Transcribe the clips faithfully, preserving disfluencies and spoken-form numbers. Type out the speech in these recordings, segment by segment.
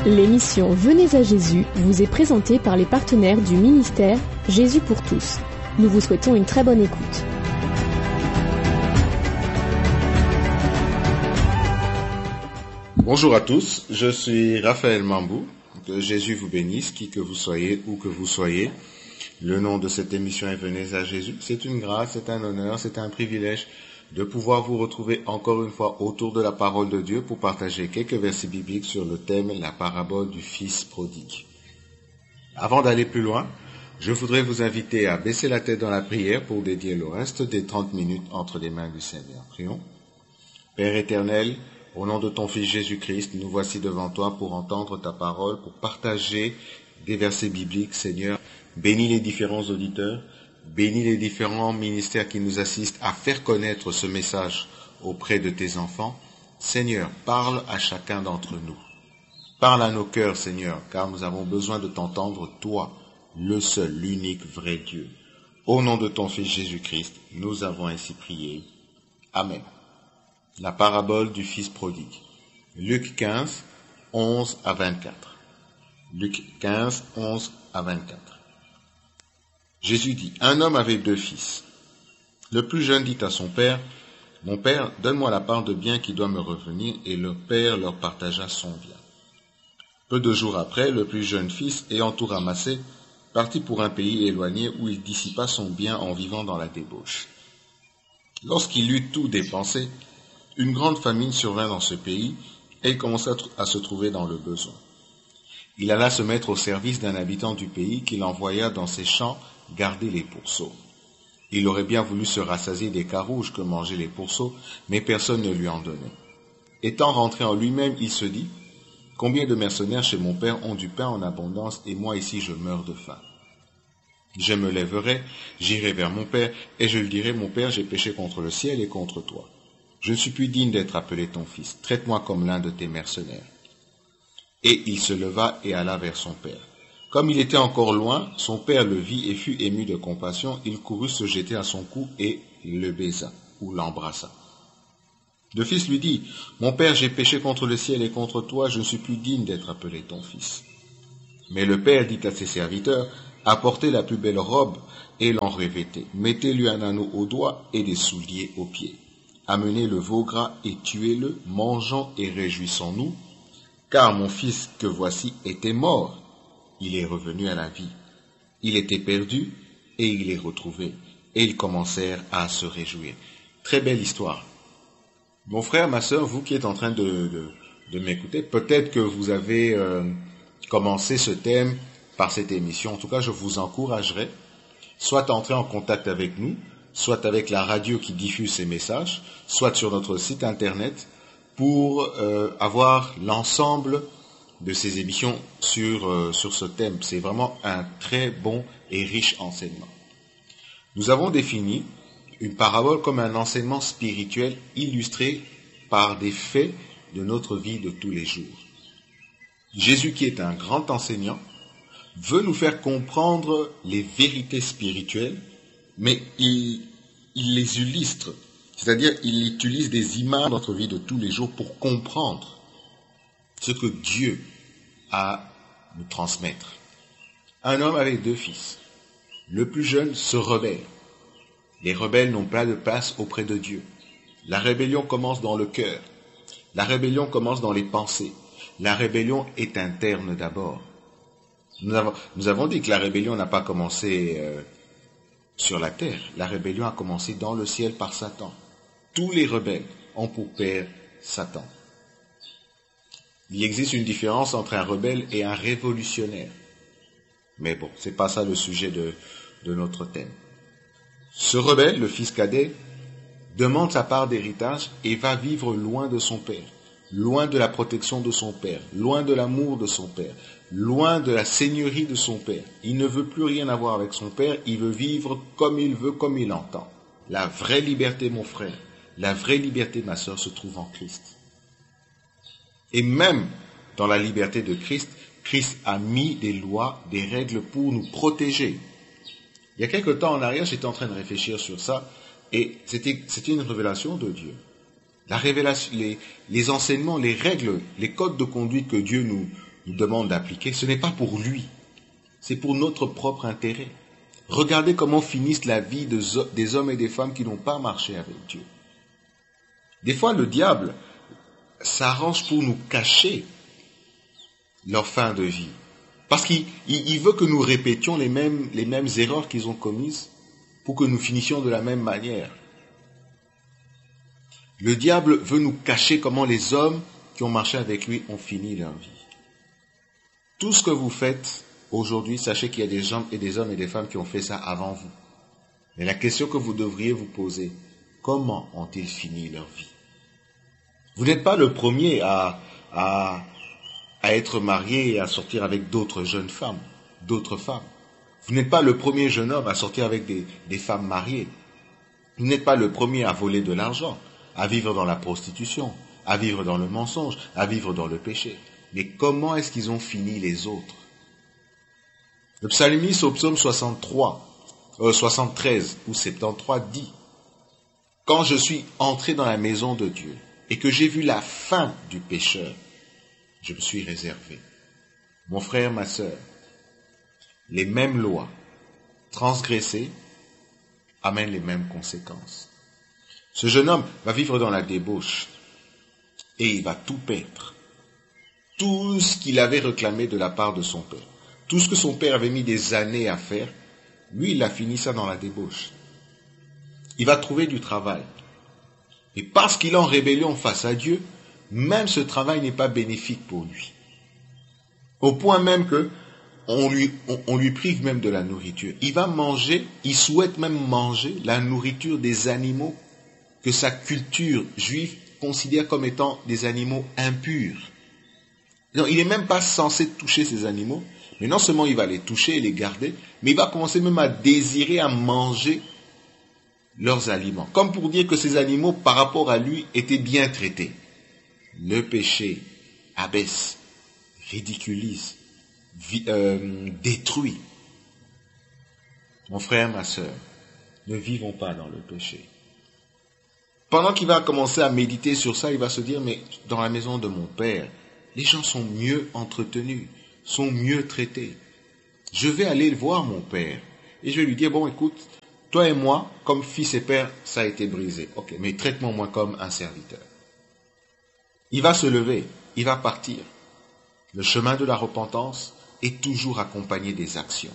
L'émission Venez à Jésus vous est présentée par les partenaires du ministère Jésus pour tous. Nous vous souhaitons une très bonne écoute. Bonjour à tous, je suis Raphaël Mambou, que Jésus vous bénisse, qui que vous soyez, où que vous soyez. Le nom de cette émission est Venez à Jésus. C'est une grâce, c'est un honneur, c'est un privilège de pouvoir vous retrouver encore une fois autour de la parole de Dieu pour partager quelques versets bibliques sur le thème la parabole du Fils prodigue. Avant d'aller plus loin, je voudrais vous inviter à baisser la tête dans la prière pour dédier le reste des trente minutes entre les mains du Seigneur. Prions. Père éternel, au nom de ton Fils Jésus-Christ, nous voici devant toi pour entendre ta parole, pour partager des versets bibliques, Seigneur. Bénis les différents auditeurs, bénis les différents ministères qui nous assistent à faire connaître ce message auprès de tes enfants. Seigneur, parle à chacun d'entre nous. Parle à nos cœurs, Seigneur, car nous avons besoin de t'entendre, toi, le seul, l'unique, vrai Dieu. Au nom de ton Fils Jésus-Christ, nous avons ainsi prié. Amen. La parabole du Fils prodigue. Luc quinze, onze à vingt-quatre. Luc quinze, onze à vingt-quatre. Jésus dit, un homme avait deux fils. Le plus jeune dit à son père, « Mon père, donne-moi la part de bien qui doit me revenir. » Et le père leur partagea son bien. Peu de jours après, le plus jeune fils, ayant tout ramassé, partit pour un pays éloigné où il dissipa son bien en vivant dans la débauche. Lorsqu'il eut tout dépensé, une grande famine survint dans ce pays et il commença à se trouver dans le besoin. Il alla se mettre au service d'un habitant du pays qu'il envoya dans ses champs garder les pourceaux. Il aurait bien voulu se rassasier des carouges que mangeaient les pourceaux, mais personne ne lui en donnait. Étant rentré en lui-même, il se dit, « Combien de mercenaires chez mon père ont du pain en abondance et moi ici je meurs de faim. Je me lèverai, j'irai vers mon père et je lui dirai, mon père, j'ai péché contre le ciel et contre toi. Je ne suis plus digne d'être appelé ton fils. Traite-moi comme l'un de tes mercenaires. » Et il se leva et alla vers son père. Comme il était encore loin, son père le vit et fut ému de compassion. Il courut se jeter à son cou et le baisa, ou l'embrassa. Le fils lui dit, « Mon père, j'ai péché contre le ciel et contre toi, je ne suis plus digne d'être appelé ton fils. » Mais le père dit à ses serviteurs, « Apportez la plus belle robe et l'en revêtez. Mettez-lui un anneau au doigt et des souliers aux pieds. Amenez le veau gras et tuez-le, mangeons et réjouissons-nous, car mon fils que voici était mort. Il est revenu à la vie. Il était perdu et il est retrouvé. » Et ils commencèrent à se réjouir. Très belle histoire. Mon frère, ma sœur, vous qui êtes en train de, de, de m'écouter, peut-être que vous avez euh, commencé ce thème par cette émission. En tout cas, je vous encouragerai soit à entrer en contact avec nous, soit avec la radio qui diffuse ces messages, soit sur notre site internet, pour euh, avoir l'ensemble de ces émissions sur, euh, sur ce thème. C'est vraiment un très bon et riche enseignement. Nous avons défini une parabole comme un enseignement spirituel illustré par des faits de notre vie de tous les jours. Jésus, qui est un grand enseignant, veut nous faire comprendre les vérités spirituelles, mais il, il les illustre, c'est-à-dire il utilise des images de notre vie de tous les jours pour comprendre ce que Dieu a à nous transmettre. Un homme avait deux fils. Le plus jeune se rebelle. Les rebelles n'ont pas de place auprès de Dieu. La rébellion commence dans le cœur. La rébellion commence dans les pensées. La rébellion est interne d'abord. Nous avons, nous avons dit que la rébellion n'a pas commencé euh, sur la terre. La rébellion a commencé dans le ciel par Satan. Tous les rebelles ont pour père Satan. Il existe une différence entre un rebelle et un révolutionnaire. Mais bon, c'est pas ça le sujet de, de notre thème. Ce rebelle, le fils cadet, demande sa part d'héritage et va vivre loin de son père, loin de la protection de son père, loin de l'amour de son père, loin de la seigneurie de son père. Il ne veut plus rien avoir avec son père, il veut vivre comme il veut, comme il entend. La vraie liberté, mon frère, la vraie liberté, ma sœur, se trouve en Christ. Et même dans la liberté de Christ, Christ a mis des lois, des règles pour nous protéger. Il y a quelque temps en arrière, j'étais en train de réfléchir sur ça, et c'était, c'était une révélation de Dieu. La révélation, les, les enseignements, les règles, les codes de conduite que Dieu nous, nous demande d'appliquer, ce n'est pas pour lui, c'est pour notre propre intérêt. Regardez comment finissent la vie de, des hommes et des femmes qui n'ont pas marché avec Dieu. Des fois, le diable s'arrange pour nous cacher leur fin de vie. Parce qu'il il, il veut que nous répétions les mêmes, les mêmes erreurs qu'ils ont commises pour que nous finissions de la même manière. Le diable veut nous cacher comment les hommes qui ont marché avec lui ont fini leur vie. Tout ce que vous faites aujourd'hui, sachez qu'il y a des gens et des hommes et des femmes qui ont fait ça avant vous. Mais la question que vous devriez vous poser, comment ont-ils fini leur vie? Vous n'êtes pas le premier à, à, à être marié et à sortir avec d'autres jeunes femmes, d'autres femmes. Vous n'êtes pas le premier jeune homme à sortir avec des, des femmes mariées. Vous n'êtes pas le premier à voler de l'argent, à vivre dans la prostitution, à vivre dans le mensonge, à vivre dans le péché. Mais comment est-ce qu'ils ont fini les autres? Le psalmiste au psaume soixante-trois, euh, soixante-treize ou soixante-treize dit « Quand je suis entré dans la maison de Dieu et que j'ai vu la fin du pécheur, je me suis réservé. » Mon frère, ma sœur, les mêmes lois transgressées amènent les mêmes conséquences. Ce jeune homme va vivre dans la débauche et il va tout perdre. Tout ce qu'il avait réclamé de la part de son père. Tout ce que son père avait mis des années à faire, lui, il a fini ça dans la débauche. Il va trouver du travail. Et parce qu'il est en rébellion face à Dieu, même ce travail n'est pas bénéfique pour lui. Au point même que on lui, on, on lui prive même de la nourriture. Il va manger, il souhaite même manger la nourriture des animaux que sa culture juive considère comme étant des animaux impurs. Non, il n'est même pas censé toucher ces animaux, mais non seulement il va les toucher et les garder, mais il va commencer même à désirer à manger leurs aliments. Comme pour dire que ces animaux, par rapport à lui, étaient bien traités. Le péché abaisse, ridiculise, vi, euh, détruit. Mon frère, ma sœur, ne vivons pas dans le péché. Pendant qu'il va commencer à méditer sur ça, il va se dire, mais dans la maison de mon père, les gens sont mieux entretenus, sont mieux traités. Je vais aller voir mon père et je vais lui dire, bon écoute, toi et moi, comme fils et père, ça a été brisé. Ok, mais traite-moi moi comme un serviteur. Il va se lever, il va partir. Le chemin de la repentance est toujours accompagné des actions.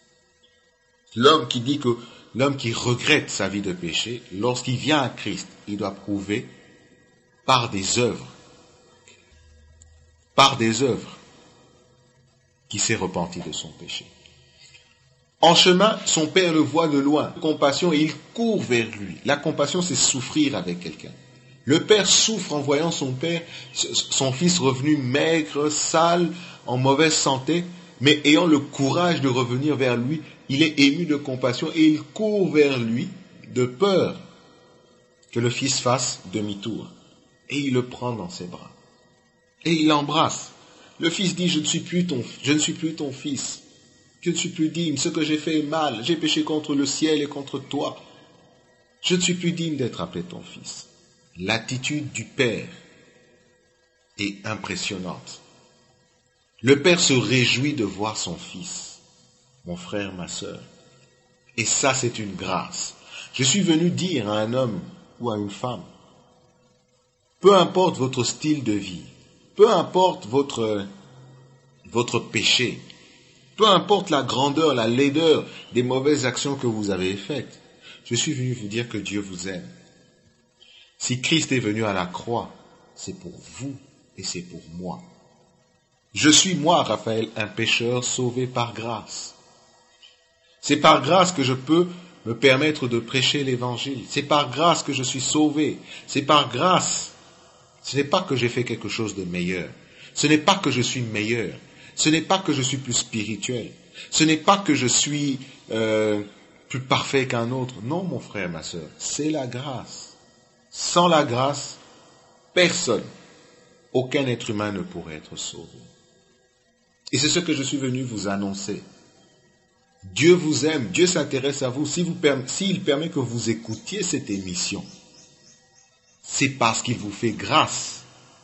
L'homme qui dit que, l'homme qui regrette sa vie de péché, lorsqu'il vient à Christ, il doit prouver par des œuvres, par des œuvres, qu'il s'est repenti de son péché. En chemin, son père le voit de loin, compassion, et il court vers lui. La compassion, c'est souffrir avec quelqu'un. Le père souffre en voyant son père, son fils revenu maigre, sale, en mauvaise santé, mais ayant le courage de revenir vers lui, il est ému de compassion et il court vers lui de peur que le fils fasse demi-tour. Et il le prend dans ses bras. Et il l'embrasse. Le fils dit, je ne suis plus ton, je ne suis plus ton fils. Je ne suis plus digne. Ce que j'ai fait est mal. J'ai péché contre le ciel et contre toi. Je ne suis plus digne d'être appelé ton fils. L'attitude du père est impressionnante. Le père se réjouit de voir son fils, mon frère, ma sœur. Et ça, c'est une grâce. Je suis venu dire à un homme ou à une femme, peu importe votre style de vie, peu importe votre, votre péché, peu importe la grandeur, la laideur des mauvaises actions que vous avez faites, je suis venu vous dire que Dieu vous aime. Si Christ est venu à la croix, c'est pour vous et c'est pour moi. Je suis, moi, Raphaël, un pécheur sauvé par grâce. C'est par grâce que je peux me permettre de prêcher l'évangile. C'est par grâce que je suis sauvé. C'est par grâce. Ce n'est pas que j'ai fait quelque chose de meilleur. Ce n'est pas que je suis meilleur. Ce n'est pas que je suis plus spirituel. Ce n'est pas que je suis euh, plus parfait qu'un autre. Non, mon frère, ma sœur, c'est la grâce. Sans la grâce, personne, aucun être humain ne pourrait être sauvé. Et c'est ce que je suis venu vous annoncer. Dieu vous aime, Dieu s'intéresse à vous. Si vous s'il permet que vous écoutiez cette émission, c'est parce qu'il vous fait grâce.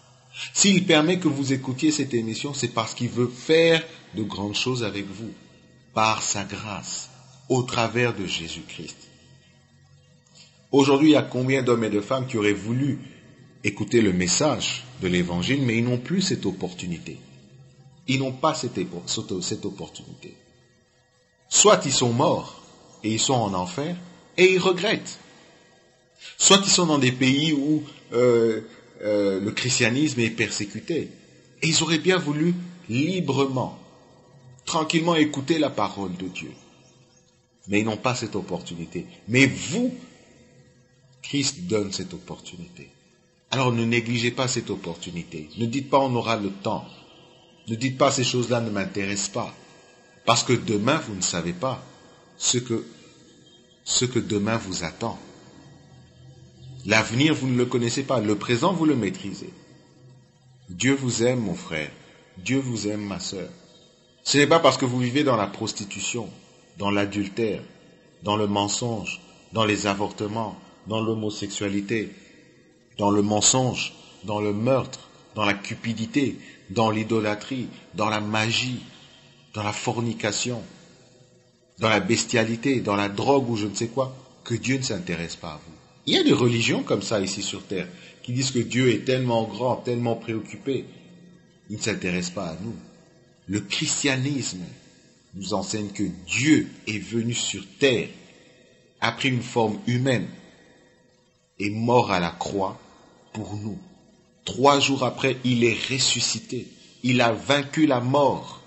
S'il permet que vous écoutiez cette émission, c'est parce qu'il veut faire de grandes choses avec vous, par sa grâce, au travers de Jésus-Christ. Aujourd'hui, il y a combien d'hommes et de femmes qui auraient voulu écouter le message de l'Évangile, mais ils n'ont plus cette opportunité. Ils n'ont pas cette, cette opportunité. Soit ils sont morts et ils sont en enfer et ils regrettent. Soit ils sont dans des pays où euh, euh, le christianisme est persécuté. Et ils auraient bien voulu librement, tranquillement écouter la parole de Dieu. Mais ils n'ont pas cette opportunité. Mais vous, Christ donne cette opportunité. Alors ne négligez pas cette opportunité. Ne dites pas on aura le temps. Ne dites pas ces choses-là ne m'intéressent pas. Parce que demain, vous ne savez pas ce que, ce que demain vous attend. L'avenir, vous ne le connaissez pas. Le présent, vous le maîtrisez. Dieu vous aime, mon frère. Dieu vous aime, ma sœur. Ce n'est pas parce que vous vivez dans la prostitution, dans l'adultère, dans le mensonge, dans les avortements, dans l'homosexualité, dans le mensonge, dans le meurtre, dans la cupidité, dans l'idolâtrie, dans la magie, dans la fornication, dans la bestialité, dans la drogue ou je ne sais quoi, que Dieu ne s'intéresse pas à vous. Il y a des religions comme ça ici sur terre, qui disent que Dieu est tellement grand, tellement préoccupé, il ne s'intéresse pas à nous. Le christianisme nous enseigne que Dieu est venu sur terre, a pris une forme humaine, est mort à la croix pour nous. Trois jours après, il est ressuscité. Il a vaincu la mort.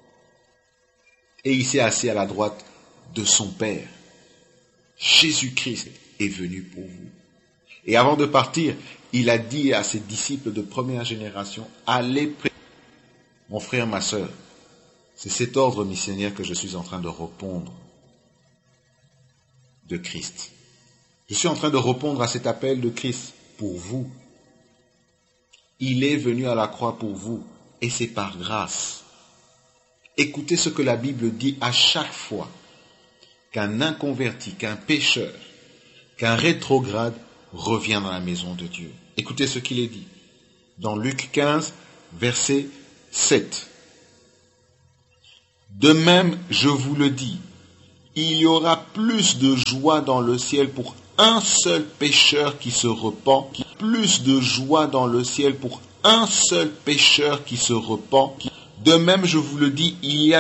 Et il s'est assis à la droite de son Père. Jésus-Christ est venu pour vous. Et avant de partir, il a dit à ses disciples de première génération, allez prêcher. Mon frère, ma sœur, c'est cet ordre missionnaire que je suis en train de répondre de Christ. Je suis en train de répondre à cet appel de Christ pour vous. Il est venu à la croix pour vous et c'est par grâce. Écoutez ce que la Bible dit à chaque fois qu'un inconverti, qu'un pécheur, qu'un rétrograde revient dans la maison de Dieu. Écoutez ce qu'il est dit dans Luc quinze, verset sept. De même, je vous le dis, il y aura plus de joie dans le ciel pour un seul pécheur qui se repent, plus de joie dans le ciel pour un seul pécheur qui se repent. De même, je vous le dis, il y a